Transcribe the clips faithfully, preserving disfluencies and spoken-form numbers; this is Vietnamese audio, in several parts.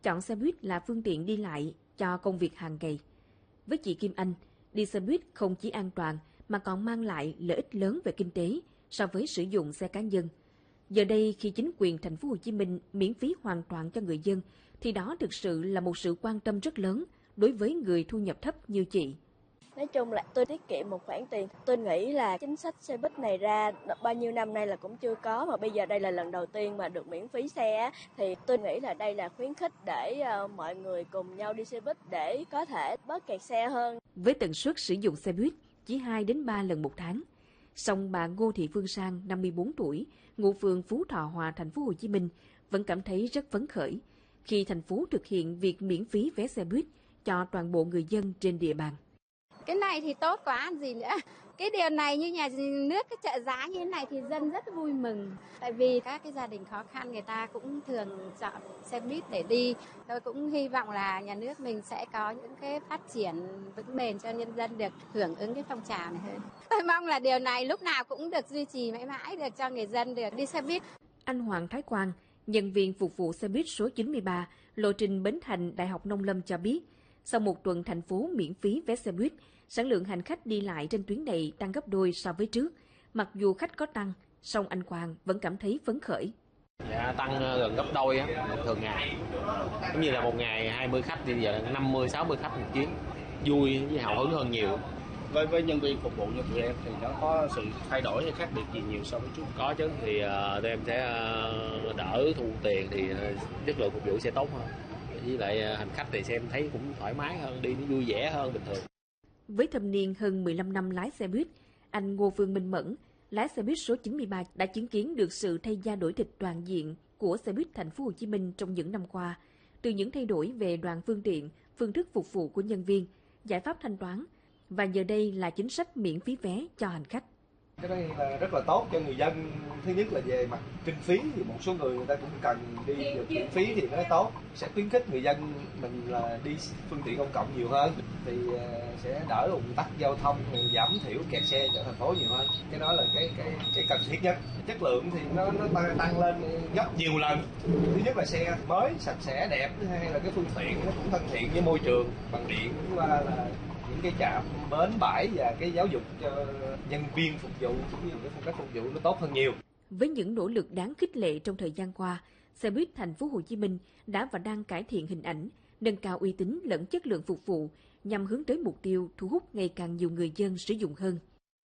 chọn xe buýt là phương tiện đi lại cho công việc hàng ngày. Với chị Kim Anh, đi xe buýt không chỉ an toàn mà còn mang lại lợi ích lớn về kinh tế so với sử dụng xe cá nhân. Giờ đây khi chính quyền thành phố Hồ Chí Minh miễn phí hoàn toàn cho người dân thì đó thực sự là một sự quan tâm rất lớn đối với người thu nhập thấp như chị. Nói chung là tôi tiết kiệm một khoản tiền. Tôi nghĩ là chính sách xe buýt này ra bao nhiêu năm nay là cũng chưa có, mà bây giờ đây là lần đầu tiên mà được miễn phí xe, thì tôi nghĩ là đây là khuyến khích để mọi người cùng nhau đi xe buýt để có thể bớt kẹt xe hơn. Với tần suất sử dụng xe buýt chỉ hai đến ba lần một tháng, song bà Ngô Thị Phương Sang, năm mươi bốn tuổi, ngụ phường Phú Thọ Hòa, thành phố Hồ Chí Minh, vẫn cảm thấy rất phấn khởi khi thành phố thực hiện việc miễn phí vé xe buýt cho toàn bộ người dân trên địa bàn. Cái này thì tốt quá gì nữa. Cái điều này như nhà nước, cái trợ giá như thế này thì dân rất vui mừng. Tại vì các cái gia đình khó khăn người ta cũng thường chọn xe buýt để đi. Tôi cũng hy vọng là nhà nước mình sẽ có những cái phát triển vững bền cho nhân dân được hưởng ứng cái phong trào này hơn. Tôi mong là điều này lúc nào cũng được duy trì mãi mãi, được cho người dân được đi xe buýt. Anh Hoàng Thái Quang, nhân viên phục vụ xe buýt số chín mươi ba, lộ trình Bến Thành, Đại học Nông Lâm cho biết, sau một tuần thành phố miễn phí vé xe buýt, sản lượng hành khách đi lại trên tuyến này tăng gấp đôi so với trước. Mặc dù khách có tăng, song anh Quang vẫn cảm thấy phấn khởi. Dạ, tăng gần gấp đôi á, thường ngày. Giống như là một ngày hai mươi khách thì giờ là năm mươi sáu mươi khách một chuyến. Vui với hào hứng hơn nhiều. Với với nhân viên phục vụ như tụi em thì nó có sự thay đổi hay khác biệt gì nhiều so với trước? Có chứ, thì uh, tụi em sẽ uh, đỡ thu tiền thì uh, chất lượng phục vụ sẽ tốt hơn. Với lại uh, hành khách thì xem thấy cũng thoải mái hơn, đi nó vui vẻ hơn bình thường. Với thâm niên hơn mười lăm năm lái xe buýt, anh Ngô Phương Minh Mẫn, lái xe buýt số chín mươi ba đã chứng kiến được sự thay da đổi thịt toàn diện của xe buýt thành phố Hồ Chí Minh trong những năm qua, từ những thay đổi về đoàn phương tiện, phương thức phục vụ của nhân viên, giải pháp thanh toán, và giờ đây là chính sách miễn phí vé cho hành khách. Cái này là rất là tốt cho người dân. Thứ nhất là về mặt kinh phí thì một số người người ta cũng cần đi được miễn phí thì nó tốt, sẽ khuyến khích người dân mình là đi phương tiện công cộng nhiều hơn thì sẽ đỡ ùn tắc giao thông, giảm thiểu kẹt xe cho thành phố nhiều hơn. Cái đó là cái cái cái cần thiết nhất. Chất lượng thì nó nó tăng lên gấp nhiều lần. Thứ nhất là xe mới, sạch sẽ, đẹp, thứ hai là cái phương tiện nó cũng thân thiện với môi trường, bằng điện, thứ ba là những cái trạm bến bãi và cái giáo dục cho nhân viên phục vụ cũng như cái phong cách phục vụ nó tốt hơn nhiều. Với những nỗ lực đáng khích lệ trong thời gian qua, xe buýt thành phố Hồ Chí Minh đã và đang cải thiện hình ảnh, nâng cao uy tín lẫn chất lượng phục vụ nhằm hướng tới mục tiêu thu hút ngày càng nhiều người dân sử dụng hơn.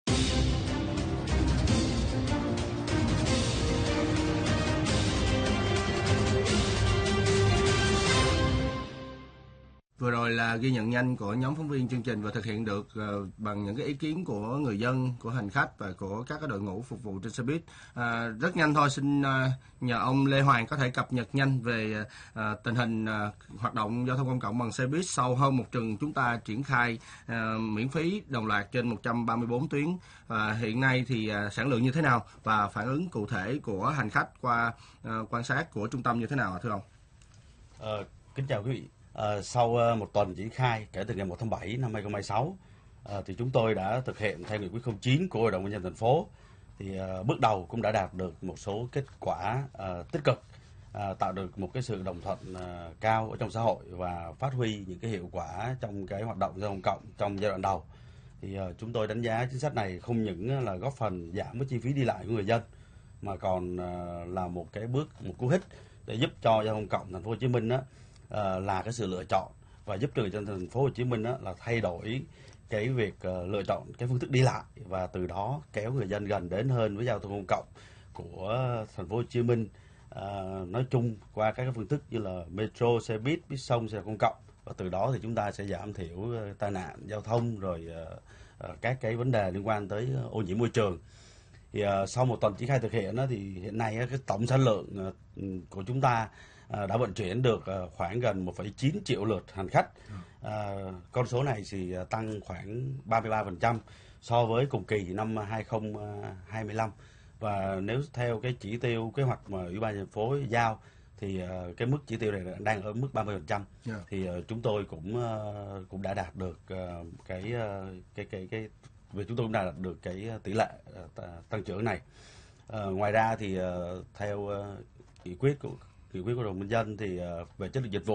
Vừa rồi là ghi nhận nhanh của nhóm phóng viên chương trình và thực hiện được uh, bằng những cái ý kiến của người dân, của hành khách và của các cái đội ngũ phục vụ trên xe buýt. Uh, rất nhanh thôi, xin uh, nhờ ông Lê Hoàng có thể cập nhật nhanh về uh, tình hình uh, hoạt động giao thông công cộng bằng xe buýt sau hơn một tuần chúng ta triển khai uh, miễn phí đồng loạt trên một trăm ba mươi bốn tuyến. Uh, hiện nay thì uh, sản lượng như thế nào và phản ứng cụ thể của hành khách qua uh, quan sát của trung tâm như thế nào thưa ông? Uh, kính chào quý vị. À, sau uh, một tuần triển khai kể từ ngày một tháng bảy năm hai không hai sáu, uh, thì chúng tôi đã thực hiện theo nghị quyết không chín của Hội đồng nhân dân thành phố. Thì uh, bước đầu cũng đã đạt được một số kết quả uh, tích cực, uh, tạo được một cái sự đồng thuận uh, cao ở trong xã hội và phát huy những cái hiệu quả trong cái hoạt động giao thông cộng trong giai đoạn đầu. Thì uh, chúng tôi đánh giá chính sách này không những là góp phần giảm cái chi phí đi lại của người dân mà còn uh, là một cái bước, một cú hích để giúp cho giao thông cộng thành phố Hồ Chí Minh đó Uh, là cái sự lựa chọn và giúp cho người dân thành phố Hồ Chí Minh đó, là thay đổi cái việc uh, lựa chọn cái phương thức đi lại và từ đó kéo người dân gần đến hơn với giao thông công cộng của thành phố Hồ Chí Minh uh, nói chung qua các cái phương thức như là metro, xe buýt, buýt sông, xe công cộng, và từ đó thì chúng ta sẽ giảm thiểu uh, tai nạn giao thông rồi uh, uh, các cái vấn đề liên quan tới uh, ô nhiễm môi trường. Thì uh, sau một tuần triển khai thực hiện đó, thì hiện nay uh, cái tổng sản lượng uh, của chúng ta đã vận chuyển được khoảng gần một phẩy chín triệu lượt hành khách. À, con số này thì tăng khoảng ba mươi ba phần trăm so với cùng kỳ năm hai không hai lăm. Và nếu theo cái chỉ tiêu kế hoạch mà Ủy ban nhân dân thành phố giao thì uh, cái mức chỉ tiêu này đang ở mức ba mươi phần trăm. Yeah. Thì uh, chúng tôi cũng uh, cũng đã đạt được uh, cái, uh, cái cái cái về chúng tôi cũng đã đạt được cái tỷ lệ uh, tăng trưởng này. Uh, ngoài ra thì uh, theo uh, nghị quyết của nghị quyết của Hội đồng nhân dân thì uh, về chất lượng dịch vụ